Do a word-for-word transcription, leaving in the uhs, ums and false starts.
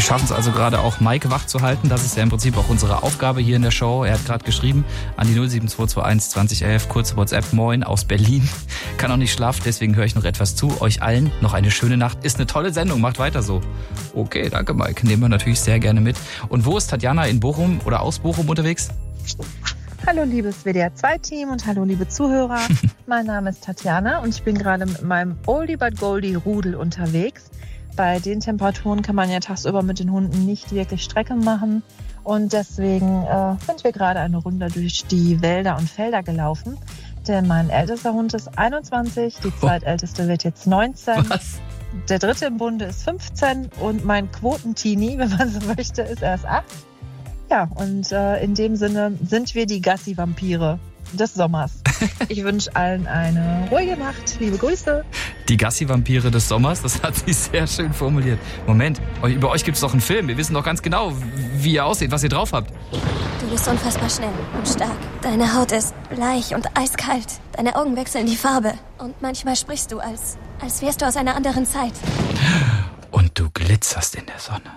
schaffen es also gerade auch, Mike wach zu halten. Das ist ja im Prinzip auch unsere Aufgabe hier in der Show. Er hat gerade geschrieben an die null sieben zwei zwei eins zwanzig elf, kurze WhatsApp, moin aus Berlin. Kann auch nicht schlafen, deswegen höre ich noch etwas zu. Euch allen noch eine schöne Nacht. Ist eine tolle Sendung, macht weiter so. Okay, danke Mike, nehmen wir natürlich sehr gerne mit. Und wo ist Tatjana, in Bochum oder aus Bochum unterwegs? Hallo liebes W D R zwei Team und hallo liebe Zuhörer. Mein Name ist Tatjana und ich bin gerade mit meinem Oldie but Goldie Rudel unterwegs. Bei den Temperaturen kann man ja tagsüber mit den Hunden nicht wirklich Strecke machen. Und deswegen äh, sind wir gerade eine Runde durch die Wälder und Felder gelaufen. Denn mein ältester Hund ist einundzwanzig, die zweitälteste wird jetzt neunzehn. Was? Der dritte im Bunde ist fünfzehn und mein Quotentini, wenn man so möchte, ist erst acht. Ja, und äh, in dem Sinne sind wir die Gassi-Vampire des Sommers. Ich wünsche allen eine ruhige Nacht. Liebe Grüße. Die Gassi-Vampire des Sommers, das hat sie sehr schön formuliert. Moment, über euch gibt es doch einen Film. Wir wissen doch ganz genau, wie ihr aussieht, was ihr drauf habt. Du bist unfassbar schnell und stark. Deine Haut ist bleich und eiskalt. Deine Augen wechseln die Farbe. Und manchmal sprichst du, als, als wärst du aus einer anderen Zeit. Und du glitzerst in der Sonne.